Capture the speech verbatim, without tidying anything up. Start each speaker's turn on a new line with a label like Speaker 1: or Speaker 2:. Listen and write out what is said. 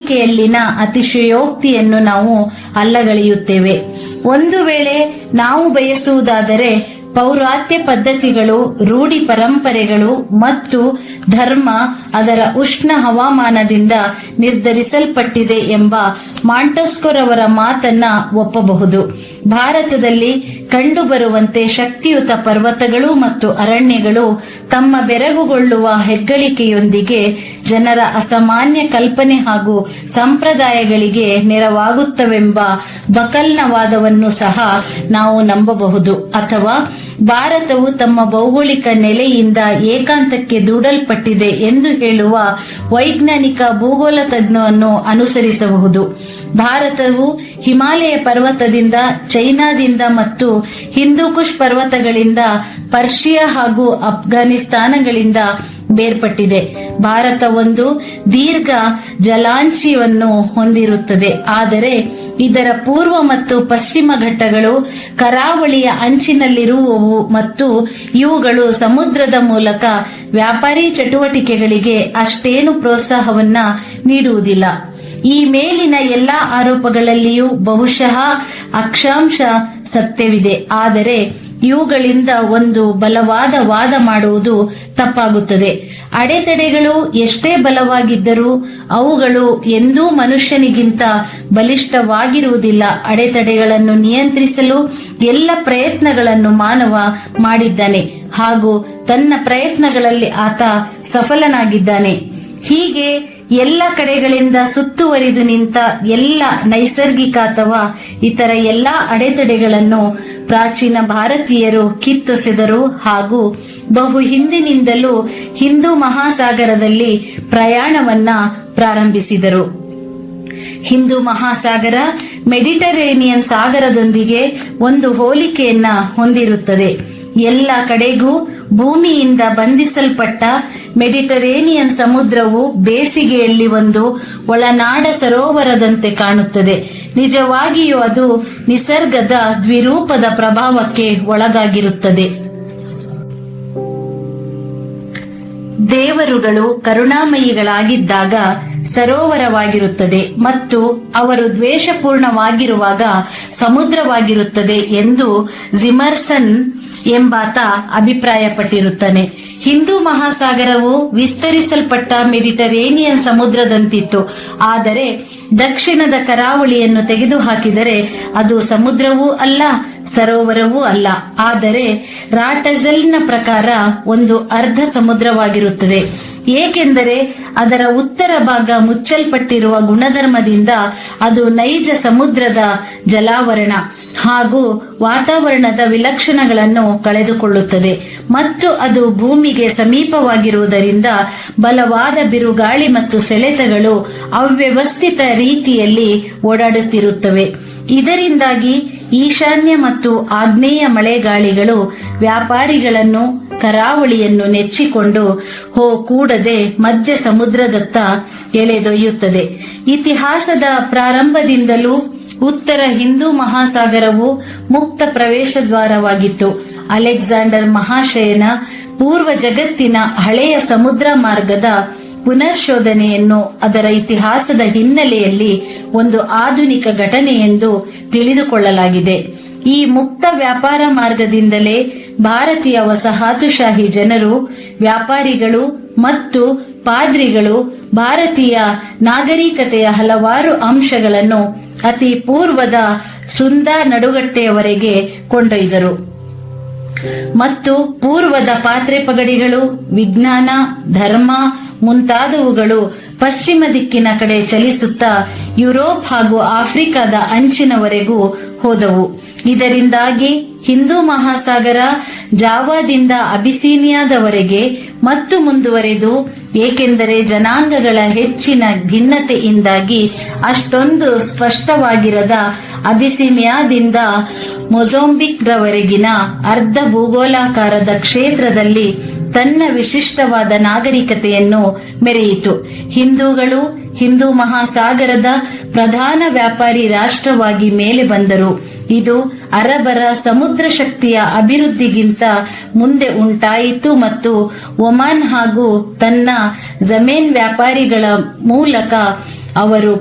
Speaker 1: ಹೇಳಿಕೆಯಲ್ಲಿನ ಅತಿಶಯೋಕ್ತಿಯನ್ನು ನಾವು ಅಲ್ಲಗಳೆಯುತ್ತೇವೆ. ಒಂದು ವೇಳೆ ನಾವು ಬಯಸುವುದಾದರೆ ಪೌರಾತ್ಯ ಪದ್ಧತಿಗಳು, ರೂಢಿ ಪರಂಪರೆಗಳು ಮತ್ತು ಧರ್ಮ ಅದರ ಉಷ್ಣ ಹವಾಮಾನದಿಂದ ನಿರ್ಧರಿಸಲ್ಪಟ್ಟಿದೆ ಎಂಬ ಮಾಂಟೆಸ್ಕೊರವರ ಮಾತನ್ನ ಒಪ್ಪಬಹುದು. ಭಾರತದಲ್ಲಿ ಕಂಡುಬರುವಂತೆ ಶಕ್ತಿಯುತ ಪರ್ವತಗಳು ಮತ್ತು ಅರಣ್ಯಗಳು ತಮ್ಮ ಬೆರಗುಗೊಳ್ಳುವ ಹೆಗ್ಗಳಿಕೆಯೊಂದಿಗೆ ಜನರ ಅಸಾಮಾನ್ಯ ಕಲ್ಪನೆ ಹಾಗೂ ಸಂಪ್ರದಾಯಗಳಿಗೆ ನೆರವಾಗುತ್ತವೆಂಬ ಬಕಲ್ನ ವಾದವನ್ನು ಸಹ ನಾವು ನಂಬಬಹುದು. ಅಥವಾ ಭಾರತವು ತಮ್ಮ ಭೌಗೋಳಿಕ ನೆಲೆಯಿಂದ ಏಕಾಂತಕ್ಕೆ ದೂಡಲ್ಪಟ್ಟಿದೆ ಎಂದು ಹೇಳುವ ವೈಜ್ಞಾನಿಕ ಭೂಗೋಳ ತಜ್ಞವನ್ನು ಅನುಸರಿಸಬಹುದು. ಭಾರತವು ಹಿಮಾಲಯ ಪರ್ವತದಿಂದ, ಚೈನಾದಿಂದ ಮತ್ತು ಹಿಂದೂಕುಷ್ ಪರ್ವತಗಳಿಂದ, ಪರ್ಷಿಯಾ ಹಾಗೂ ಅಫ್ಘಾನಿಸ್ತಾನಗಳಿಂದ ಬೇರ್ಪಟ್ಟಿದೆ. ಭಾರತ ಒಂದು ದೀರ್ಘ ಜಲಾಂಶವನ್ನು ಹೊಂದಿರುತ್ತದೆ, ಆದರೆ ಇದರ ಪೂರ್ವ ಮತ್ತು ಪಶ್ಚಿಮ ಘಟ್ಟಗಳು ಕರಾವಳಿಯ ಅಂಚಿನಲ್ಲಿರುವವು ಮತ್ತು ಇವುಗಳು ಸಮುದ್ರದ ಮೂಲಕ ವ್ಯಾಪಾರಿ ಚಟುವಟಿಕೆಗಳಿಗೆ ಅಷ್ಟೇನು ಪ್ರೋತ್ಸಾಹವನ್ನ ನೀಡುವುದಿಲ್ಲ. ಈ ಮೇಲಿನ ಎಲ್ಲಾ ಆರೋಪಗಳಲ್ಲಿಯೂ ಬಹುಶಃ ಅಕ್ಷಾಂಶ ಸತ್ಯವಿದೆ, ಆದರೆ ಇವುಗಳಿಂದ ಒಂದು ಬಲವಾದ ವಾದ ಮಾಡುವುದು ತಪ್ಪಾಗುತ್ತದೆ. ಅಡೆತಡೆಗಳು ಎಷ್ಟೇ ಬಲವಾಗಿದ್ದರೂ ಅವುಗಳು ಎಂದೂ ಮನುಷ್ಯನಿಗಿಂತ ಬಲಿಷ್ಠವಾಗಿರುವುದಿಲ್ಲ. ಅಡೆತಡೆಗಳನ್ನು ನಿಯಂತ್ರಿಸಲು ಎಲ್ಲ ಪ್ರಯತ್ನಗಳನ್ನು ಮಾನವ ಮಾಡಿದ್ದಾನೆ ಹಾಗೂ ತನ್ನ ಪ್ರಯತ್ನಗಳಲ್ಲಿ ಆತ ಸಫಲನಾಗಿದ್ದಾನೆ. ಹೀಗೆ ಎಲ್ಲ ಕಡೆಗಳಿಂದ ಸುತ್ತುವರಿದು ನಿಂತ ಎಲ್ಲ ನೈಸರ್ಗಿಕ ಅಥವಾ ಇತರ ಎಲ್ಲಾ ಅಡೆತಡೆಗಳನ್ನು ಪ್ರಾಚೀನ ಭಾರತೀಯರು ಕಿತ್ತೊಸೆದರು ಹಾಗೂ ಬಹು ಹಿಂದಿನಿಂದಲೂ ಹಿಂದೂ ಮಹಾಸಾಗರದಲ್ಲಿ ಪ್ರಯಾಣವನ್ನ ಪ್ರಾರಂಭಿಸಿದರು. ಹಿಂದೂ ಮಹಾಸಾಗರ ಮೆಡಿಟರೇನಿಯನ್ ಸಾಗರದೊಂದಿಗೆ ಒಂದು ಹೋಲಿಕೆಯನ್ನ ಹೊಂದಿರುತ್ತದೆ. ಎಲ್ಲ ಕಡೆಗೂ ಭೂಮಿಯಿಂದ ಬಂಧಿಸಲ್ಪಟ್ಟ ಮೆಡಿಟರೇನಿಯನ್ ಸಮುದ್ರವು ಬೇಸಿಗೆಯಲ್ಲಿ ಒಂದು ಒಳನಾಡ ಸರೋವರದಂತೆ ಕಾಣುತ್ತದೆ. ನಿಜವಾಗಿಯೂ ಅದು ನಿಸರ್ಗದ ದ್ವಿರೂಪದ ಪ್ರಭಾವಕ್ಕೆ ಒಳಗಾಗಿರುತ್ತದೆ. ದೇವರುಗಳು ಕರುಣಾಮಯಿಗಳಾಗಿದ್ದಾಗ ಸರೋವರವಾಗಿರುತ್ತದೆ ಮತ್ತು ಅವರು ದ್ವೇಷಪೂರ್ಣವಾಗಿರುವಾಗ ಸಮುದ್ರವಾಗಿರುತ್ತದೆ ಎಂದು ಜಿಮರ್ಸನ್ ಎಂಬಾತ ಅಭಿಪ್ರಾಯಪಟ್ಟಿರುತ್ತಾನೆ. ಹಿಂದೂ ಮಹಾಸಾಗರವು ವಿಸ್ತರಿಸಲ್ಪಟ್ಟ ಮೆಡಿಟರೇನಿಯನ್ ಸಮುದ್ರದಂತಿತ್ತು, ಆದರೆ ದಕ್ಷಿಣದ ಕರಾವಳಿಯನ್ನು ತೆಗೆದುಹಾಕಿದರೆ ಅದು ಸಮುದ್ರವೂ ಅಲ್ಲ, ಸರೋವರವೂ ಅಲ್ಲ, ಆದರೆ ರಾಟಜೆಲ್ನ ಪ್ರಕಾರ ಒಂದು ಅರ್ಧ ಸಮುದ್ರವಾಗಿರುತ್ತದೆ. ಏಕೆಂದರೆ ಅದರ ಉತ್ತರ ಭಾಗ ಮುಚ್ಚಲ್ಪಟ್ಟಿರುವ ಗುಣಧರ್ಮದಿಂದ ಅದು ನೈಜ ಸಮುದ್ರದ ಜಲಾವರಣ ಹಾಗೂ ವಾತಾವರಣದ ವಿಲಕ್ಷಣಗಳನ್ನು ಕಳೆದುಕೊಳ್ಳುತ್ತದೆ ಮತ್ತು ಅದು ಭೂಮಿಗೆ ಸಮೀಪವಾಗಿರುವುದರಿಂದ ಬಲವಾದ ಬಿರುಗಾಳಿ ಮತ್ತು ಸೆಳೆತಗಳು ಅವ್ಯವಸ್ಥಿತ ರೀತಿಯಲ್ಲಿ ಓಡಾಡುತ್ತಿರುತ್ತವೆ. ಇದರಿಂದಾಗಿ ಈಶಾನ್ಯ ಮತ್ತು ಆಗ್ನೇಯ ಮಳೆಗಾಳಿಗಳು ವ್ಯಾಪಾರಿಗಳನ್ನು ಕರಾವಳಿಯನ್ನು ನೆಚ್ಚಿಕೊಂಡು ಹೋ ಕೂಡದೆ ಮಧ್ಯ ಸಮುದ್ರದತ್ತ ಎಳೆದೊಯ್ಯುತ್ತದೆ. ಇತಿಹಾಸದ ಪ್ರಾರಂಭದಿಂದಲೂ ಉತ್ತರ ಹಿಂದೂ ಮಹಾಸಾಗರವು ಮುಕ್ತ ಪ್ರವೇಶ ದ್ವಾರವಾಗಿತ್ತು. ಅಲೆಕ್ಸಾಂಡರ್ ಮಹಾಶಯನ ಪೂರ್ವ ಜಗತ್ತಿನ ಹಳೆಯ ಸಮುದ್ರ ಮಾರ್ಗದ ಪುನರ್ಶೋಧನೆಯನ್ನು ಅದರ ಇತಿಹಾಸದ ಹಿನ್ನೆಲೆಯಲ್ಲಿ ಒಂದು ಆಧುನಿಕ ಘಟನೆ ಎಂದು ತಿಳಿದುಕೊಳ್ಳಲಾಗಿದೆ. ಈ ಮುಕ್ತ ವ್ಯಾಪಾರ ಮಾರ್ಗದಿಂದಲೇ ಭಾರತೀಯ ವಸಾಹತುಶಾಹಿ ಜನರು, ವ್ಯಾಪಾರಿಗಳು ಮತ್ತು ಪಾದ್ರಿಗಳು ಭಾರತೀಯ ನಾಗರಿಕತೆಯ ಹಲವಾರು ಅಂಶಗಳನ್ನು ಅತಿ ಪೂರ್ವದ ಸುಂದಾ ನಡುಗಟ್ಟೆಯವರೆಗೆ ಕೊಂಡೊಯ್ದರು ಮತ್ತು ಪೂರ್ವದ ಪಾತ್ರೆ ಪಗಡಿಗಳು, ವಿಜ್ಞಾನ, ಧರ್ಮ ಮುಂತಾದವುಗಳು ಪಶ್ಚಿಮ ದಿಕ್ಕಿನ ಕಡೆ ಚಲಿಸುತ್ತಾ ಯುರೋಪ್ ಹಾಗೂ ಆಫ್ರಿಕಾದ ಅಂಚಿನವರೆಗೂ ಹೋದವು. ಇದರಿಂದಾಗಿ ಹಿಂದೂ ಮಹಾಸಾಗರ ಜಾವಾದಿಂದ ಅಬಿಸಿನಿಯಾದವರೆಗೆ ಮತ್ತು ಮುಂದುವರೆದು, ಏಕೆಂದರೆ ಜನಾಂಗಗಳ ಹೆಚ್ಚಿನ ಭಿನ್ನತೆಯಿಂದಾಗಿ ಅಷ್ಟೊಂದು ಸ್ಪಷ್ಟವಾಗಿರದ ಅಬಿಸಿನಿಯಾದಿಂದ ಮೊಜಾಂಬಿಕ್ ರವರೆಗಿನ ಅರ್ಧ ಭೂಗೋಳಾಕಾರದ ಕ್ಷೇತ್ರದಲ್ಲಿ ತನ್ನ ವಿಶಿಷ್ಟವಾದ ನಾಗರಿಕತೆಯನ್ನು ಮೆರೆಯಿತು. ಹಿಂದೂಗಳು ಹಿಂದೂ ಮಹಾಸಾಗರದ ಪ್ರಧಾನ ವ್ಯಾಪಾರಿ ರಾಷ್ಟ್ರವಾಗಿ ಮೇಲೆ ಬಂದರು. ಇದು ಅರಬರ ಸಮುದ್ರ ಶಕ್ತಿಯ ಅಭಿವೃದ್ಧಿಗಿಂತ ಮುಂದೆ ಉಂಟಾಯಿತು ಮತ್ತು ಒಮಾನ್ ಹಾಗೂ ತನ್ನ ಜಮೇನ್ ವ್ಯಾಪಾರಿಗಳ ಮೂಲಕ ಅವರು